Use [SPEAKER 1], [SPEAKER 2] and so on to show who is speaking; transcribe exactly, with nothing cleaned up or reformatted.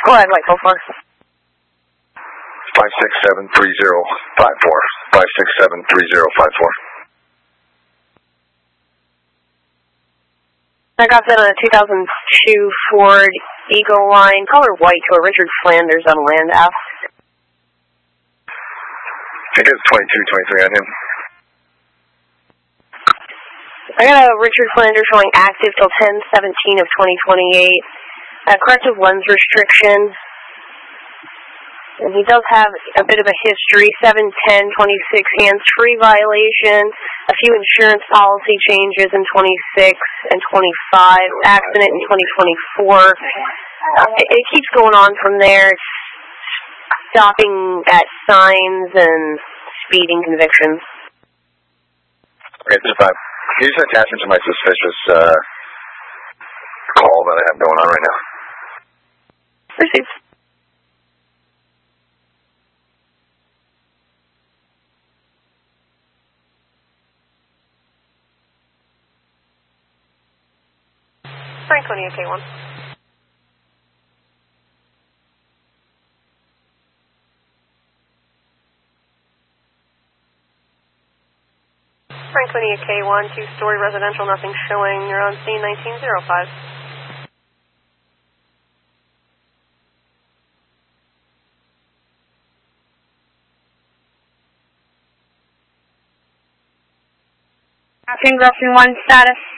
[SPEAKER 1] Go ahead, White four four.
[SPEAKER 2] five six seven three zero five four. five six seven three zero five four.
[SPEAKER 1] I got that on a two thousand two Ford Eagle Line, color white, to a Richard Flanders on Land Ave.
[SPEAKER 2] I think it's twenty-two twenty-three on him.
[SPEAKER 1] I got a Richard Flanders showing active till ten seventeen of twenty twenty-eight. A corrective lens restriction. And he does have a bit of a history, seven ten twenty-six hands-free violation, a few insurance policy changes in twenty-six and twenty-five, accident in twenty twenty-four. It, it keeps going on from there, stopping at signs and speeding convictions.
[SPEAKER 2] Okay, two five. Can you just attach it to my suspicious uh, call that I have going on right now?
[SPEAKER 1] Received. Franconia K one. Franconia K one, two-story residential, nothing showing. You're on scene nineteen oh five.
[SPEAKER 3] Crossing one status.